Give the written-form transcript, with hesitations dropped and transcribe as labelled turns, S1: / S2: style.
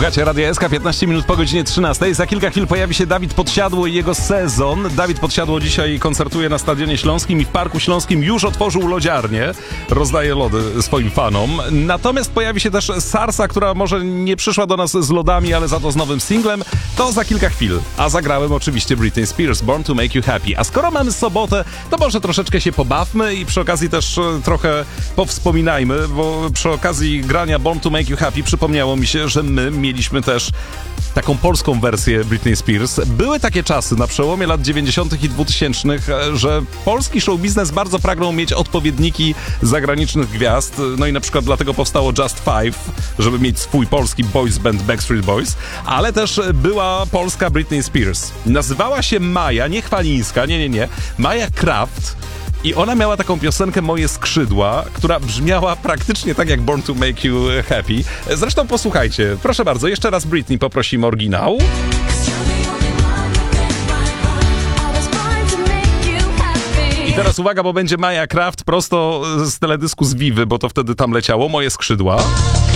S1: Słuchajcie, Radia SK, 15 minut po godzinie 13. Za kilka chwil pojawi się Dawid Podsiadło i jego sezon. Dawid Podsiadło dzisiaj koncertuje na Stadionie Śląskim i w Parku Śląskim już otworzył lodziarnię. Rozdaje lody swoim fanom. Natomiast pojawi się też Sarsa, która może nie przyszła do nas z lodami, ale za to z nowym singlem. To za kilka chwil. A zagrałem oczywiście Britney Spears, Born to Make You Happy. A skoro mamy sobotę, to może troszeczkę się pobawmy i przy okazji też trochę powspominajmy, bo przy okazji grania Born to Make You Happy przypomniało mi się, że my mieliśmy też taką polską wersję Britney Spears. Były takie czasy na przełomie lat 90. i 2000, że polski show biznes bardzo pragnął mieć odpowiedniki zagranicznych gwiazd. No i na przykład dlatego powstało Just Five, żeby mieć swój polski boys band Backstreet Boys, ale też była polska Britney Spears. Nazywała się Maja, nie Chwalińska, nie. Maja Kraft. I ona miała taką piosenkę Moje skrzydła, która brzmiała praktycznie tak jak Born to Make You Happy. Zresztą posłuchajcie, proszę bardzo, jeszcze raz Britney poprosimy oryginał. I teraz uwaga, bo będzie Maja Kraft prosto z teledysku z Vivy, bo to wtedy tam leciało, Moje skrzydła.